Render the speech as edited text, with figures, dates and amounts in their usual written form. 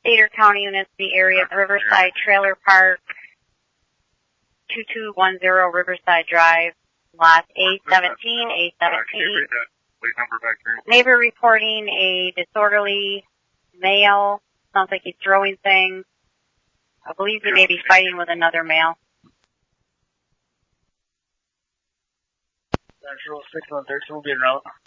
Stater County Municipal Area, Riverside Trailer Park, 2210 Riverside Drive, lot A17, A17. Neighbor reporting a disorderly male. Sounds like he's throwing things. I believe he may be fighting with another male. Central 613 will be en route.